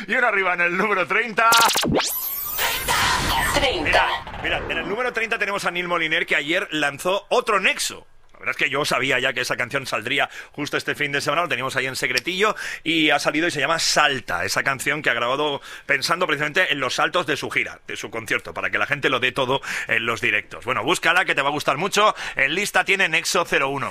Y uno arriba en el número 30. 30. Mira, en el número 30 tenemos a Neil Moliner, que ayer lanzó otro Nexo. La verdad es que yo sabía ya que esa canción saldría justo este fin de semana, lo teníamos ahí en secretillo, y ha salido y se llama Salta, esa canción que ha grabado pensando precisamente en los saltos de su gira, de su concierto, para que la gente lo dé todo en los directos. Bueno, búscala, que te va a gustar mucho. En lista tiene Nexo 01.